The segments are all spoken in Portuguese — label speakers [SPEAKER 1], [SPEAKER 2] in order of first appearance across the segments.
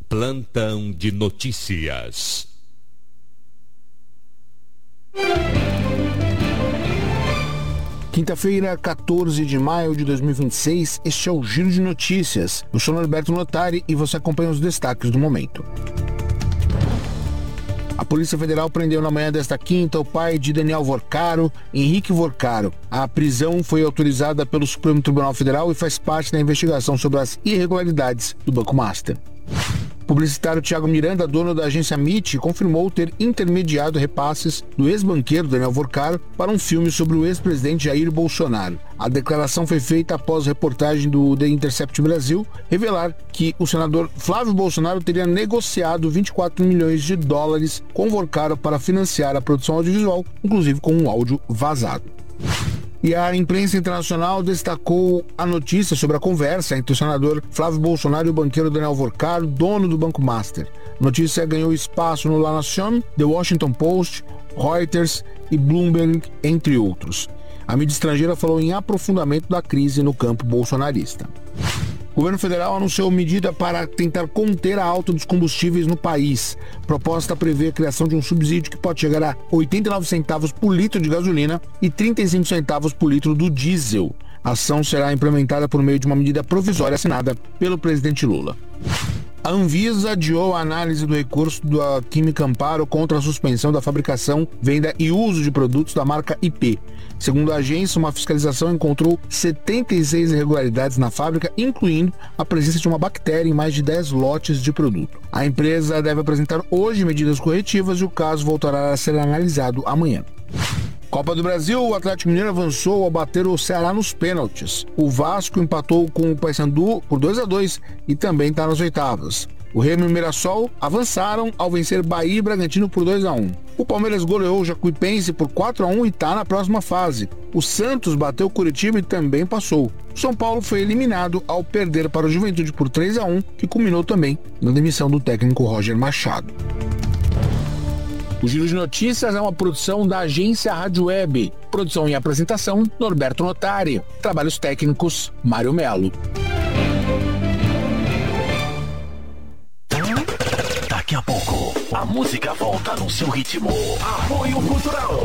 [SPEAKER 1] Plantão de notícias.
[SPEAKER 2] Quinta-feira, 14 de maio de 2026, este é o Giro de Notícias. Eu sou Norberto Notari e você acompanha os destaques do momento. A Polícia Federal prendeu na manhã desta quinta o pai de Daniel Vorcaro, Henrique Vorcaro. A prisão foi autorizada pelo Supremo Tribunal Federal e faz parte da investigação sobre as irregularidades do Banco Master. O publicitário Thiago Miranda, dono da agência MIT, confirmou ter intermediado repasses do ex-banqueiro Daniel Vorcaro para um filme sobre o ex-presidente Jair Bolsonaro. A declaração foi feita após reportagem do The Intercept Brasil revelar que o senador Flávio Bolsonaro teria negociado 24 milhões de dólares com Vorcaro para financiar a produção audiovisual, inclusive com um áudio vazado. E a imprensa internacional destacou a notícia sobre a conversa entre o senador Flávio Bolsonaro e o banqueiro Daniel Vorcaro, dono do Banco Master. A notícia ganhou espaço no La Nación, The Washington Post, Reuters e Bloomberg, entre outros. A mídia estrangeira falou em aprofundamento da crise no campo bolsonarista. O governo federal anunciou medida para tentar conter a alta dos combustíveis no país. A proposta prevê a criação de um subsídio que pode chegar a 89 centavos por litro de gasolina e 35 centavos por litro do diesel. A ação será implementada por meio de uma medida provisória assinada pelo presidente Lula. A Anvisa adiou a análise do recurso da Química Amparo contra a suspensão da fabricação, venda e uso de produtos da marca IP. Segundo a agência, uma fiscalização encontrou 76 irregularidades na fábrica, incluindo a presença de uma bactéria em mais de 10 lotes de produto. A empresa deve apresentar hoje medidas corretivas e o caso voltará a ser analisado amanhã. Copa do Brasil, o Atlético Mineiro avançou ao bater o Ceará nos pênaltis. O Vasco empatou com o Paysandu por 2-2 e também está nas oitavas. O Remo e o Mirassol avançaram ao vencer Bahia e Bragantino por 2-1. O Palmeiras goleou o Jacuipense por 4-1 e está na próxima fase. O Santos bateu o Curitiba e também passou. O São Paulo foi eliminado ao perder para o Juventude por 3-1, que culminou também na demissão do técnico Roger Machado. O Giro de Notícias é uma produção da agência Rádio Web. Produção e apresentação, Norberto Notari. Trabalhos técnicos, Mário Melo.
[SPEAKER 3] Daqui a pouco, a música volta no seu ritmo. Apoio Cultural.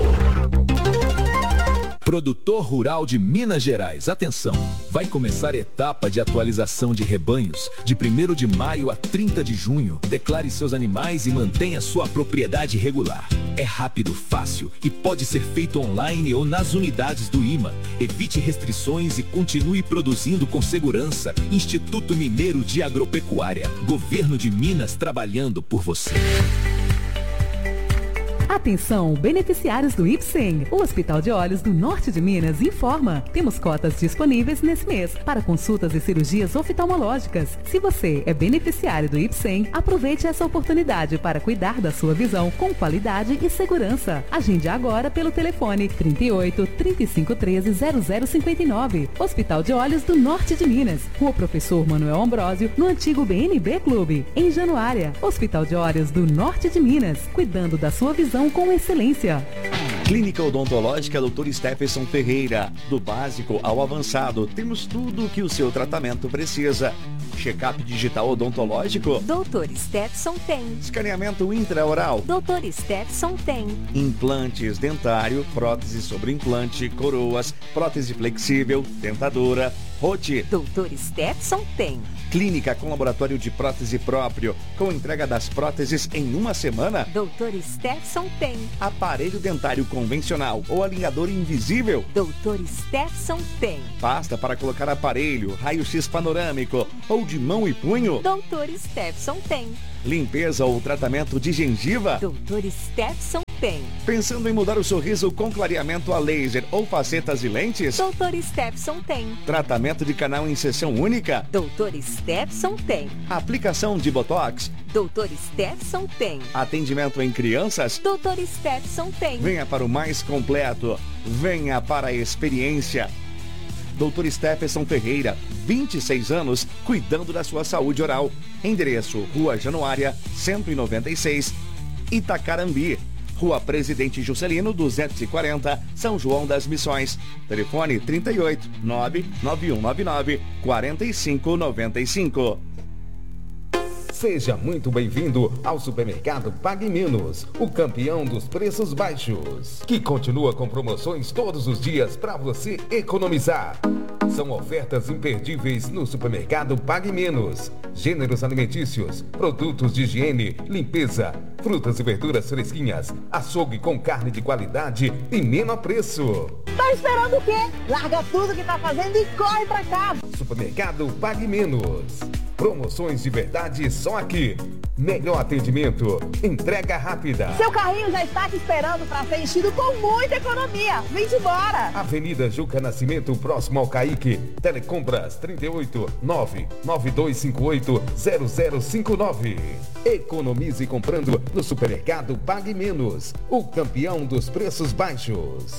[SPEAKER 4] Produtor rural de Minas Gerais, atenção! Vai começar a etapa de atualização de rebanhos de 1º de maio a 30 de junho. Declare seus animais e mantenha sua propriedade regular. É rápido, fácil e pode ser feito online ou nas unidades do IMA. Evite restrições e continue produzindo com segurança. Instituto Mineiro de Agropecuária. Governo de Minas trabalhando por você.
[SPEAKER 5] Atenção, beneficiários do IPSEM. O Hospital de Olhos do Norte de Minas informa. Temos cotas disponíveis nesse mês para consultas e cirurgias oftalmológicas. Se você é beneficiário do IPSEM, aproveite essa oportunidade para cuidar da sua visão com qualidade e segurança. Agende agora pelo telefone 38 35 13 0059. Hospital de Olhos do Norte de Minas. Rua Professor Manuel Ambrósio, no antigo BNB Clube. Em Januária, Hospital de Olhos do Norte de Minas. Cuidando da sua visão com excelência.
[SPEAKER 6] Clínica Odontológica Dr. Stephenson Ferreira. Do básico ao avançado, temos tudo o que o seu tratamento precisa. Check-up digital odontológico?
[SPEAKER 7] Dr. Stephenson tem.
[SPEAKER 6] Escaneamento intraoral?
[SPEAKER 7] Dr. Stephenson tem.
[SPEAKER 6] Implantes dentário, prótese sobre implante, coroas, prótese flexível, dentadura, rote.
[SPEAKER 7] Dr. Stephenson tem.
[SPEAKER 6] Clínica com laboratório de prótese próprio, com entrega das próteses em uma semana?
[SPEAKER 7] Dr. Stephenson tem.
[SPEAKER 6] Aparelho dentário convencional ou alinhador invisível?
[SPEAKER 7] Dr. Stephenson tem.
[SPEAKER 6] Pasta para colocar aparelho, raio-x panorâmico ou de mão e punho?
[SPEAKER 7] Dr. Stephenson tem.
[SPEAKER 6] Limpeza ou tratamento de gengiva?
[SPEAKER 7] Dr. Stephenson tem.
[SPEAKER 6] Pensando em mudar o sorriso com clareamento a laser ou facetas e lentes?
[SPEAKER 7] Dr. Stephenson tem.
[SPEAKER 6] Tratamento de canal em sessão única?
[SPEAKER 7] Dr. Stephenson tem.
[SPEAKER 6] Aplicação de botox?
[SPEAKER 7] Dr. Stephenson tem.
[SPEAKER 6] Atendimento em crianças?
[SPEAKER 7] Dr. Stephenson tem.
[SPEAKER 6] Venha para o mais completo. Venha para a experiência. Dr. Stephenson Ferreira, 26 anos, cuidando da sua saúde oral. Endereço: Rua Januária, 196, Itacarambi. Rua Presidente Juscelino, 240, São João das Missões. Telefone 38 99199 4595.
[SPEAKER 8] Seja muito bem-vindo ao supermercado Pague Menos, o campeão dos preços baixos, que continua com promoções todos os dias para você economizar. São ofertas imperdíveis no supermercado Pague Menos. Gêneros alimentícios, produtos de higiene, limpeza, frutas e verduras fresquinhas, açougue com carne de qualidade e menor preço.
[SPEAKER 9] Tá esperando o quê? Larga tudo que tá fazendo e corre pra cá.
[SPEAKER 8] Supermercado Pague Menos. Promoções de verdade só aqui. Melhor atendimento, entrega rápida.
[SPEAKER 9] Seu carrinho já está te esperando para ser enchido com muita economia. Vem de embora.
[SPEAKER 8] Avenida Juca Nascimento, próximo ao Caique. Telecompras 38 99258 0059. Economize comprando no supermercado Pague Menos, o campeão dos preços baixos.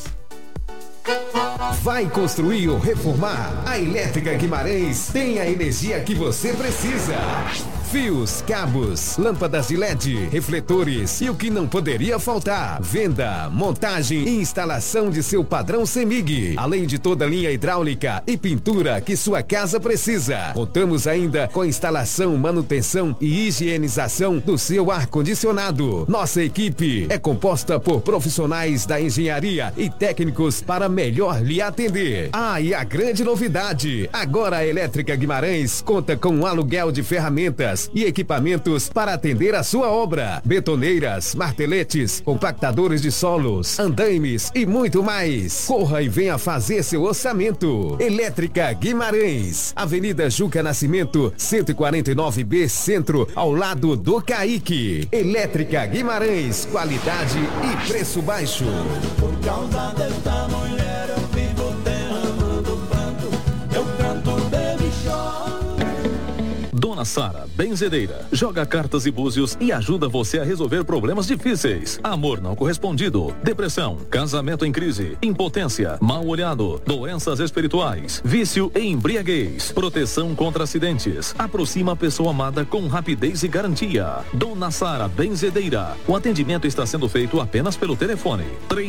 [SPEAKER 10] Vai construir ou reformar? A Elétrica Guimarães tem a energia que você precisa. Fios, cabos, lâmpadas de LED, refletores e o que não poderia faltar. Venda, montagem e instalação de seu padrão CEMIG, além de toda a linha hidráulica e pintura que sua casa precisa. Contamos ainda com instalação, manutenção e higienização do seu ar-condicionado. Nossa equipe é composta por profissionais da engenharia e técnicos para melhor lhe atender. Ah, e a grande novidade, agora a Elétrica Guimarães conta com um aluguel de ferramentas e equipamentos para atender a sua obra. Betoneiras, marteletes, compactadores de solos, andaimes e muito mais. Corra e venha fazer seu orçamento. Elétrica Guimarães, Avenida Juca Nascimento, 149B Centro, ao lado do Caique. Elétrica Guimarães, qualidade e preço baixo.
[SPEAKER 11] Por causa desta mulher eu vivo derramando pranto, eu canto baby choro.
[SPEAKER 12] Dona Sara, benzedeira, joga cartas e búzios e ajuda você a resolver problemas difíceis. Amor não correspondido, depressão, casamento em crise, impotência, mal-olhado, doenças espirituais, vício e embriaguez, proteção contra acidentes. Aproxima a pessoa amada com rapidez e garantia. Dona Sara, benzedeira. O atendimento está sendo feito apenas pelo telefone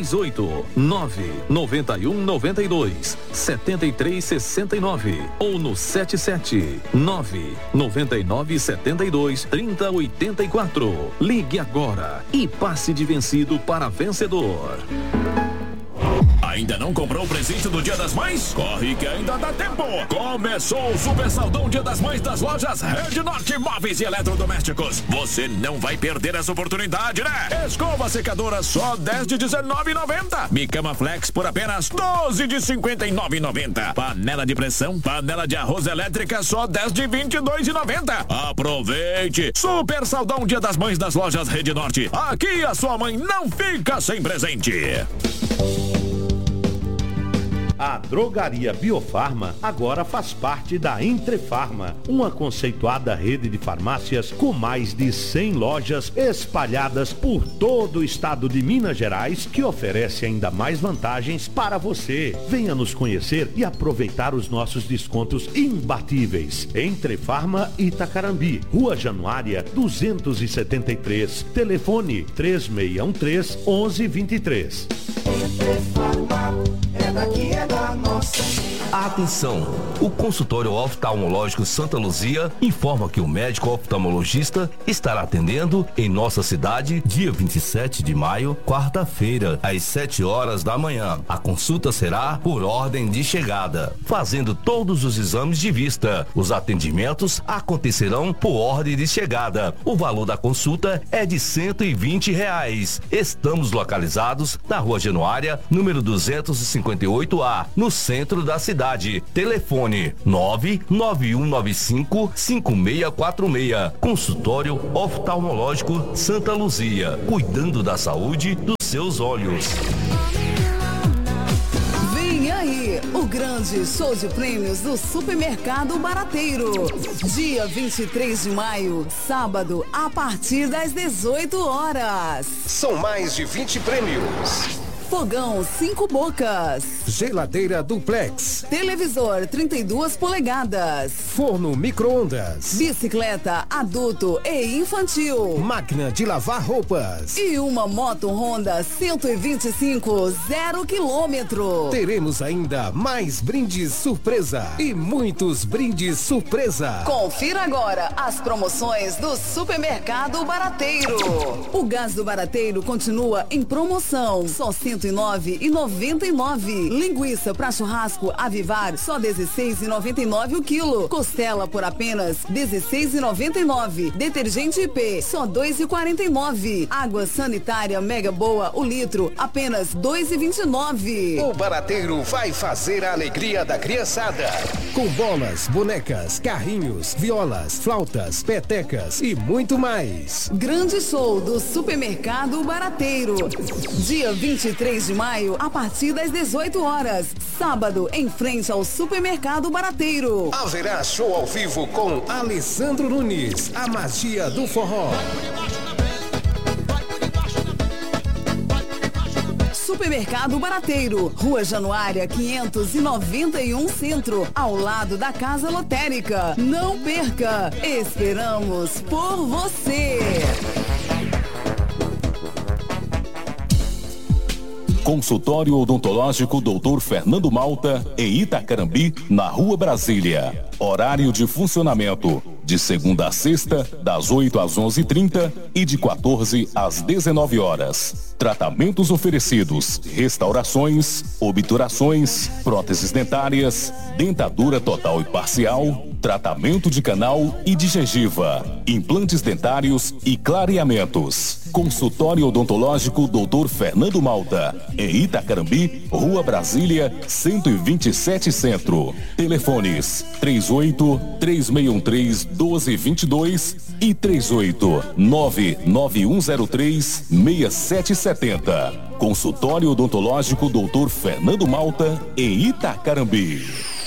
[SPEAKER 12] 389-9192-7369 ou no 779-9972-3084. Ligue agora e passe de vencido para vencedor.
[SPEAKER 3] Ainda não comprou o presente do Dia das Mães? Corre que ainda dá tempo! Começou o Super Saldão Dia das Mães das lojas Rede Norte Móveis e Eletrodomésticos. Você não vai perder essa oportunidade, né? Escova secadora só 10 de R$19,90. Micama Flex por apenas 12 de R$59,90. Panela de pressão, panela de arroz elétrica só 10 de R$22,90. Aproveite! Super Saldão Dia das Mães das lojas Rede Norte. Aqui a sua mãe não fica sem presente.
[SPEAKER 13] A Drogaria Biofarma agora faz parte da Entrefarma, uma conceituada rede de farmácias com mais de 100 lojas espalhadas por todo o estado de Minas Gerais, que oferece ainda mais vantagens para você. Venha nos conhecer e aproveitar os nossos descontos imbatíveis. Entrefarma Itacarambi, Rua Januária 273, telefone 3613-1123.
[SPEAKER 11] Entrefarma é daqui, é da nossa.
[SPEAKER 14] Atenção! O consultório oftalmológico Santa Luzia informa que o médico oftalmologista estará atendendo em nossa cidade dia 27 de maio, quarta-feira, às 7 horas da manhã. A consulta será por ordem de chegada, fazendo todos os exames de vista. Os atendimentos acontecerão por ordem de chegada. O valor da consulta é de R$120. Estamos localizados na Rua Januária, número 258A, no centro da cidade. Telefone 99195-5646. Consultório oftalmológico Santa Luzia, cuidando da saúde dos seus olhos.
[SPEAKER 15] Vem aí, o grande show de prêmios do Supermercado Barateiro. Dia 23 de maio, sábado, a partir das 18 horas.
[SPEAKER 10] São mais de 20 prêmios.
[SPEAKER 15] Fogão 5 bocas.
[SPEAKER 10] Geladeira duplex.
[SPEAKER 15] Televisor 32 polegadas.
[SPEAKER 10] Forno micro-ondas.
[SPEAKER 15] Bicicleta adulto e infantil.
[SPEAKER 10] Máquina de lavar roupas.
[SPEAKER 15] E uma moto Honda 125 0 km.
[SPEAKER 10] Teremos ainda mais brindes surpresa e muitos brindes surpresa.
[SPEAKER 15] Confira agora as promoções do Supermercado Barateiro. O gás do Barateiro continua em promoção, só R$ 109,99. Linguiça para churrasco Avivar, só R$ 16,99 o quilo. Costela por apenas R$ 16,99. Detergente IP, só R$ 2,49. Água sanitária Mega Boa, o litro, apenas R$ 2,29.
[SPEAKER 10] O Barateiro vai fazer a alegria da criançada. Com bolas, bonecas, carrinhos, violas, flautas, petecas e muito mais.
[SPEAKER 15] Grande show do Supermercado Barateiro. Dia 23 de maio, a partir das 18 horas. Sábado, em frente ao Supermercado Barateiro.
[SPEAKER 10] Haverá show ao vivo com Alessandro Nunes, a magia do forró.
[SPEAKER 15] Supermercado Barateiro, Rua Januária 591 Centro, ao lado da Casa Lotérica. Não perca! Esperamos por você!
[SPEAKER 1] Consultório Odontológico Dr. Fernando Malta, em Itacarambi, na Rua Brasília. Horário de funcionamento: de segunda a sexta, das 8 às 11h30 e de 14 às 19 horas. Tratamentos oferecidos: restaurações, obturações, próteses dentárias, dentadura total e parcial, tratamento de canal e de gengiva, implantes dentários e clareamentos. Consultório Odontológico Dr. Fernando Malta, em Itacarambi, Rua Brasília, 127 Centro. Telefones 38-3613-1222 e 38-99103-6770. Consultório Odontológico Dr. Fernando Malta, em Itacarambi.